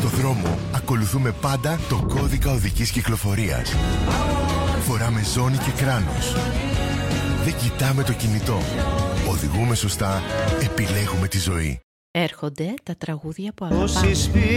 δρόμο ακολουθούμε πάντα το κώδικα οδικής κυκλοφορίας. Φοράμε ζώνη και κράνος. Δεν κοιτάμε το κινητό. Οδηγούμε σωστά, επιλέγουμε τη ζωή. Έρχονται τα τραγούδια που αγαπάμε.